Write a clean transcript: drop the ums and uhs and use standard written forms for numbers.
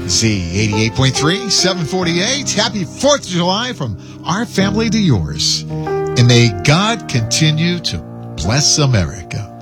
Z88.3, 748. Happy 4th of July from our family to yours. And may God continue to bless America.